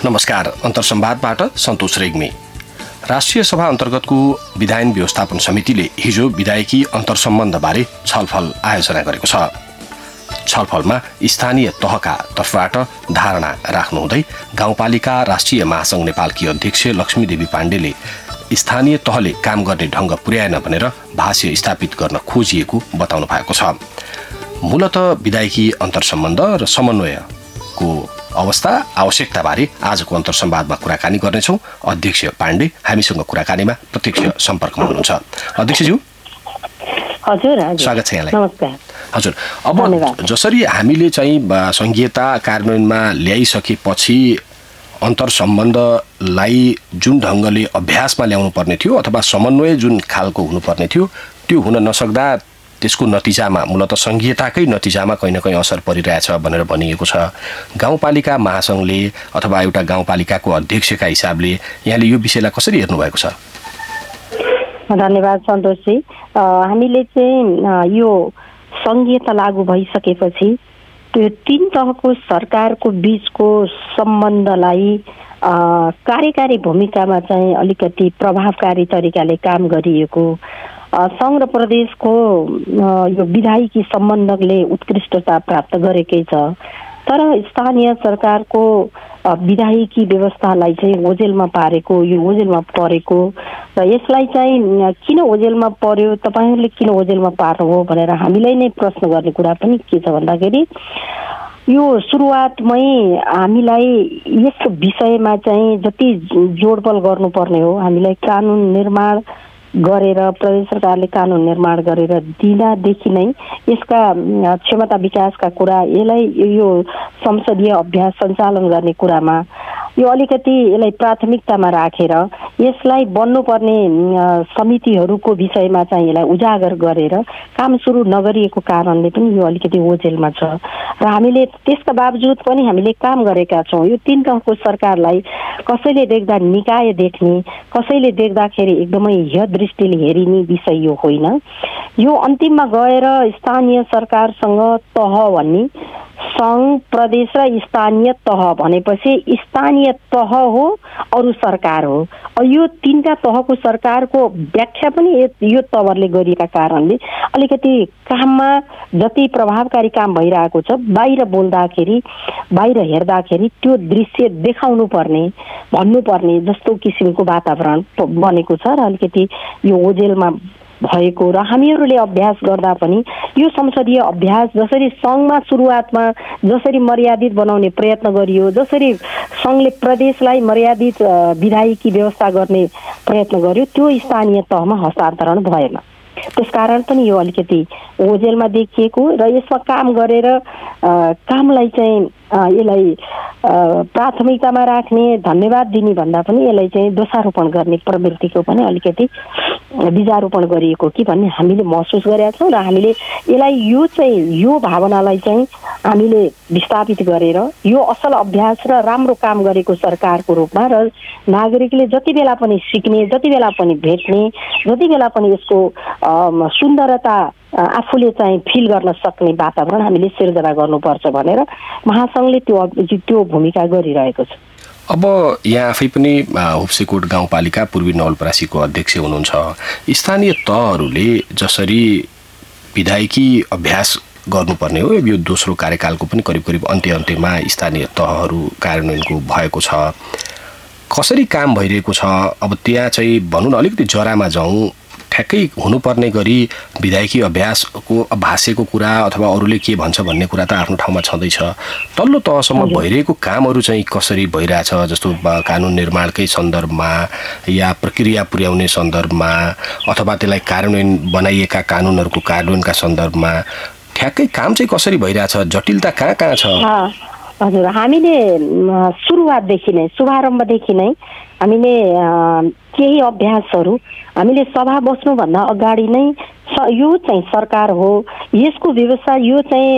नमस्कार। अन्तरसंवादबाट सन्तोष रेग्मी। राष्ट्रिय सभा अन्तर्गतको विधायन व्यवस्थापन समितिले हिजो विधायकी अन्तरसम्बन्धबारे छलफल आयोजना गरेको छ। छलफलमा स्थानीय तहका तर्फबाट धारणा राख्नुहुँदै गाउँपालिका राष्ट्रिय महासंघ नेपालकी अध्यक्ष लक्ष्मीदेवी पाण्डेले स्थानीय तहले काम गर्ने ढंग पुर्याएन भनेर भाष्य स्थापित गर्न खोजिएको बताउनु भएको छ। मूलत विधायकी अन्तरसम्बन्ध र समन्वयको अवस्था आवश्यकताबारे आजको अन्तरसंवादमा कुराकानी गर्नेछौँ। अध्यक्ष पाण्डे हामीसँग कुराकानीमा प्रत्यक्ष सम्पर्कमा हुनुहुन्छ। अध्यक्षज्यू हजुर, स्वागत छ यहाँलाई। नमस्कार। हजुर, अब जसरी हामीले चाहिँ संघीयता कार्यान्वयनमा ल्याइसकेपछि अन्तरसम्बन्धलाई जुन ढङ्गले अभ्यासमा ल्याउनु पर्ने थियो अथवा समन्वय जुन खालको हुनुपर्ने थियो त्यो हुन नसक्दा त्यसको नतिजामा मूलत संघीयताकै नतिजामा कहीँ न कहीँ असर परिरहेछ भनेर भनिएको छ। गाउँपालिका महासंघले अथवा एउटा गाउँपालिकाको अध्यक्षका हिसाबले यहाँले यो विषयलाई कसरी हेर्नु भएको छ? धन्यवाद सन्तोषजी। हामीले चाहिँ यो संघीयता लागू भइसकेपछि त्यो तीन तहको सरकारको बीचको सम्बन्धलाई कार्यकारी भूमिकामा चाहिँ अलिकति प्रभावकारी तरिकाले काम गरिएको, संघ र प्रदेशको यो विधायकी सम्बन्धले उत्कृष्टता प्राप्त गरेकै छ। तर स्थानीय सरकारको विधायकी व्यवस्थालाई चाहिँ ओझेलमा पारेको, यो ओझेलमा परेको र यसलाई चाहिँ किन ओझेलमा पर्यो, तपाईँहरूले किन ओझेलमा पार्नु हो भनेर हामीलाई नै प्रश्न गर्ने कुरा पनि के छ भन्दाखेरि यो सुरुवातमै हामीलाई यस विषयमा चाहिँ जति जोडबल गर्नुपर्ने हो, हामीलाई कानुन निर्माण गरेर प्रदेश सरकारले कानुन निर्माण गरेर दिनदेखि नै यसका क्षमता विकासका कुरा, यसलाई यो संसदीय अभ्यास सञ्चालन गर्ने कुरामा यो अलिकति यसलाई प्राथमिकतामा राखेर यसलाई बन्नुपर्ने समितिहरूको विषयमा चाहिँ यसलाई उजागर गरेर काम सुरु नगरिएको कारणले पनि यो अलिकति ओझेलमा छ। र हामीले त्यसका बावजुद पनि हामीले काम गरेका छौँ। यो तीन तहको सरकारलाई कसैले देख्दा निकाय देख्ने, कसैले देख्दाखेरि एकदमै ह्य दृष्टिले हेरिने विषय यो होइन। यो अन्तिममा गएर स्थानीय सरकारसँग तह भन्ने, संघ प्रदेश र स्थानीय तह भनेपछि स्थानीय तह हो अरू सरकार हो। यो तीनटा तहको सरकारको व्याख्या पनि यो तवरले गरिएका कारणले अलिकति काममा जति प्रभावकारी काम भइरहेको छ, बाहिर बोल्दाखेरि बाहिर हेर्दाखेरि त्यो दृश्य देखाउनु पर्ने, भन्नुपर्ने जस्तो किसिमको वातावरण बनेको छ र अलिकति यो ओझेलमा भएको। र हामीहरूले अभ्यास गर्दा पनि यो संसदीय अभ्यास जसरी संघमा सुरुवातमा जसरी मर्यादित बनाउने प्रयत्न गरियो, जसरी संघले प्रदेशलाई मर्यादित विधायकी व्यवस्था गर्ने प्रयत्न गर्यो, त्यो स्थानीय तहमा हस्तान्तरण भएन। त्यसकारण पनि यो अलिकति ओझेलमा देखिएको र यसमा काम गरेर कामलाई चाहिँ यसलाई प्राथमिकतामा राख्ने, धन्यवाद दिने भन्दा पनि यसलाई चाहिँ दोषारोपण गर्ने प्रवृत्तिको पनि अलिकति बीजारोपण गरिएको कि भन्ने हामीले महसुस गरेका छौँ। र हामीले यसलाई यो भावनालाई चाहिँ हामीले विस्थापित गरेर यो असल अभ्यास र राम्रो काम गरेको सरकारको रूपमा र नागरिकले जति बेला पनि सिक्ने, जति बेला पनि भेट्ने, जति बेला पनि यसको सुन्दरता आफूले चाहिँ फिल गर्न सक्ने वातावरण हामीले सिर्जना गर्नुपर्छ भनेर महासंघले त्यो भूमिका गरिरहेको छ। अब यहाँ आफै पनि हुप्सेकोट गाउँपालिका पूर्वी नवलपरासीको अध्यक्ष हुनुहुन्छ। स्थानीय तहहरूले जसरी विधायकी अभ्यास गर्नुपर्ने हो, यो दोस्रो कार्यकालको पनि करिब करिब अन्त्यमा स्थानीय तहहरू कार्यान्वयनको भएको छ, कसरी काम भइरहेको छ? अब त्यहाँ चाहिँ भनौँ न अलिकति जरामा जाउँ, ठ्याक्कै हुनुपर्ने गरी विधायकी अभ्यासको भाष्यको कुरा अथवा अरूले के भन्छ भन्ने कुरा त आफ्नो ठाउँमा छँदैछ। तल्लो तहसम्म भइरहेको कामहरू चाहिँ कसरी भइरहेछ? जस्तो कानुन निर्माणकै सन्दर्भमा या प्रक्रिया पुर्याउने सन्दर्भमा अथवा त्यसलाई कार्यान्वयन बनाइएका कानुनहरूको कार्यान्वयनका सन्दर्भमा ठ्याक्कै काम चाहिँ कसरी भइरहेछ? जटिलता कहाँ कहाँ छ? हजुर, हामीले सुरुवातदेखि नै, शुभारम्भदेखि नै हामीले केही अभ्यासहरू हामीले सभा बस्नुभन्दा अगाडि नै यो चाहिँ सरकार हो, यसको व्यवस्था यो चाहिँ